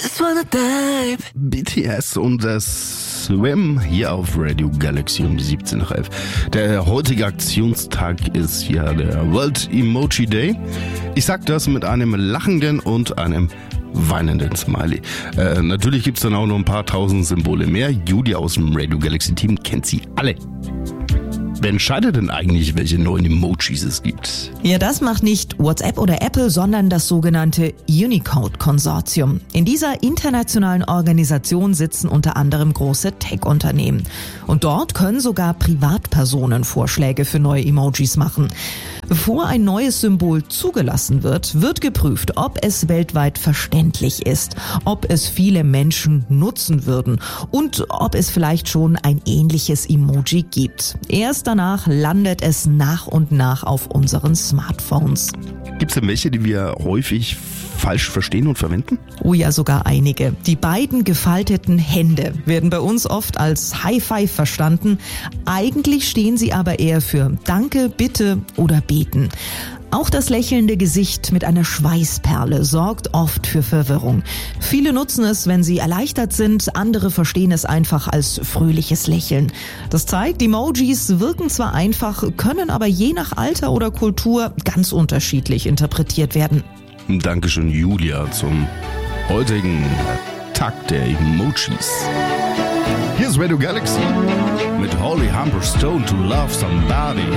just wanna dive. BTS und das Swim hier auf Radio Galaxy um 17 nach 11. Der heutige Aktionstag ist ja der World Emoji Day. Ich sag das mit einem lachenden und einem weinenden Smiley. Natürlich gibt's dann auch noch ein paar tausend Symbole mehr. Julia aus dem Radio Galaxy Team kennt sie alle. Wer entscheidet denn eigentlich, welche neuen Emojis es gibt? Ja, das macht nicht WhatsApp oder Apple, sondern das sogenannte Unicode-Konsortium. In dieser internationalen Organisation sitzen unter anderem große Tech-Unternehmen. Und dort können sogar Privatpersonen Vorschläge für neue Emojis machen. Bevor ein neues Symbol zugelassen wird, wird geprüft, ob es weltweit verständlich ist, ob es viele Menschen nutzen würden und ob es vielleicht schon ein ähnliches Emoji gibt. Erst danach landet es nach und nach auf unseren Smartphones. Gibt es denn welche, die wir häufig falsch verstehen und verwenden? Oh ja, sogar einige. Die beiden gefalteten Hände werden bei uns oft als High Five verstanden. Eigentlich stehen sie aber eher für Danke, Bitte oder Beten. Auch das lächelnde Gesicht mit einer Schweißperle sorgt oft für Verwirrung. Viele nutzen es, wenn sie erleichtert sind, andere verstehen es einfach als fröhliches Lächeln. Das zeigt, Emojis wirken zwar einfach, können aber je nach Alter oder Kultur ganz unterschiedlich interpretiert werden. Dankeschön, Julia, zum heutigen Tag der Emojis. Hier ist Radio Galaxy mit Holly Humberstone to Love Somebody.